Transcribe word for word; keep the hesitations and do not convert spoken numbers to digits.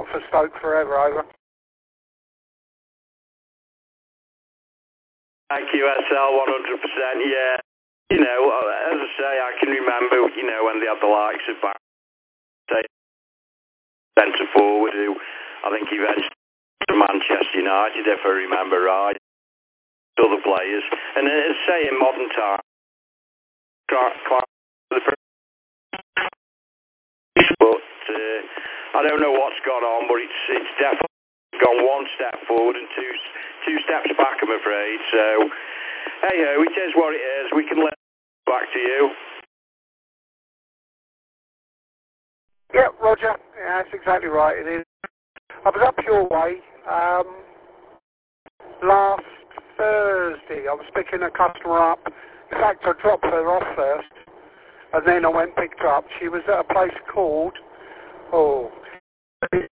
Watford Stoke forever, over. Thank you, S L, one hundred percent, yeah. You know, as I say, I can remember, you know, when they had the likes of back, say, centre forward, who I think he went to Manchester United, if I remember right, other players. And as I say, in modern times, but uh, I don't know what's gone on, but it's it's definitely gone one step forward and two two steps back, I'm afraid. So, hey ho, it is what it is. We can let it back to you. Yeah, Roger. Yeah, that's exactly right. It is. I was up your way um, last Thursday. I was picking a customer up. In fact, I dropped her off first, and then I went and picked her up. She was at a place called, oh,